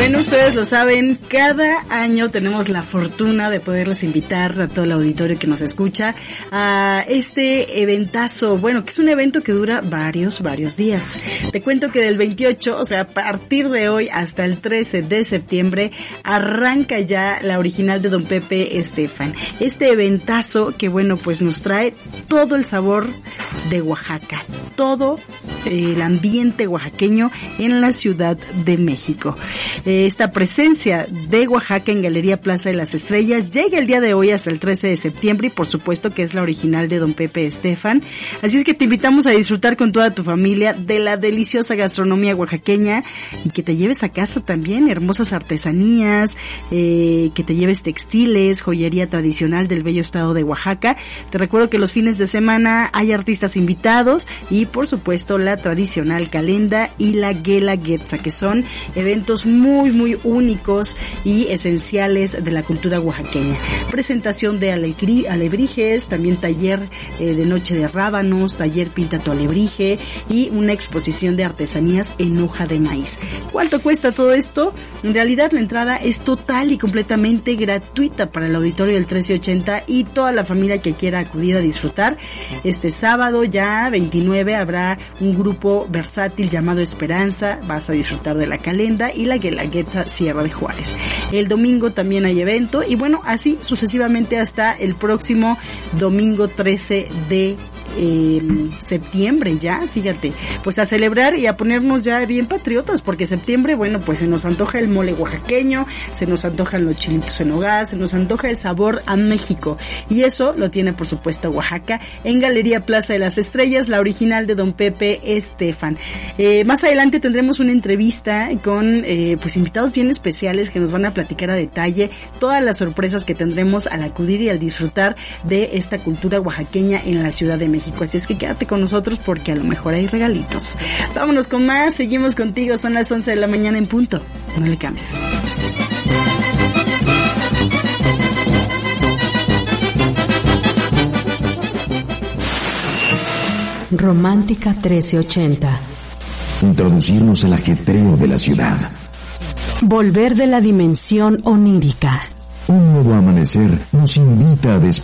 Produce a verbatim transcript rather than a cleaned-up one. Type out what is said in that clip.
Bueno, ustedes lo saben, cada año tenemos la fortuna de poderles invitar a todo el auditorio que nos escucha a este eventazo, bueno, que es un evento que dura varios, varios días. Te cuento que del veintiocho, o sea, a partir de hoy hasta el trece de septiembre, arranca ya la original de Don Pepe Estefan. Este eventazo que, bueno, pues nos trae todo el sabor de Oaxaca, todo el ambiente oaxaqueño en la Ciudad de México. Esta presencia de Oaxaca en Galería Plaza de las Estrellas llega el día de hoy hasta el trece de septiembre y por supuesto que es la original de Don Pepe Estefan. Así es que te invitamos a disfrutar con toda tu familia de la deliciosa gastronomía oaxaqueña y que te lleves a casa también hermosas artesanías, eh, que te lleves textiles, joyería tradicional del bello estado de Oaxaca. Te recuerdo que los fines de semana hay artistas invitados y por supuesto la tradicional calenda y la Guelaguetza, que son eventos muy muy muy únicos y esenciales de la cultura oaxaqueña. Presentación de alegrí, alebrijes, también taller eh, de noche de rábanos, taller pinta tu alebrije y una exposición de artesanías en hoja de maíz. ¿Cuánto cuesta todo esto? En realidad la entrada es total y completamente gratuita para el auditorio del trece ochenta y toda la familia que quiera acudir a disfrutar. Este sábado ya veintinueve habrá un grupo versátil llamado Esperanza, vas a disfrutar de la calenda y la Guelaguetza Sierra de Juárez. El domingo también hay evento y bueno, así sucesivamente hasta el próximo domingo trece de Eh, septiembre ya, fíjate, pues a celebrar y a ponernos ya bien patriotas, porque septiembre, bueno, pues se nos antoja el mole oaxaqueño, se nos antojan los chilitos en hogar, se nos antoja el sabor a México, y eso lo tiene por supuesto Oaxaca en Galería Plaza de las Estrellas, la original de Don Pepe Estefan. Eh, más adelante tendremos una entrevista con eh, pues invitados bien especiales que nos van a platicar a detalle todas las sorpresas que tendremos al acudir y al disfrutar de esta cultura oaxaqueña en la Ciudad de México. Así es que quédate con nosotros porque a lo mejor hay regalitos. Vámonos con más, seguimos contigo, son las once de la mañana en punto. No le cambies. Romántica trece ochenta. Introducirnos al ajetreo de la ciudad. Volver de la dimensión onírica. Un nuevo amanecer nos invita a despertar.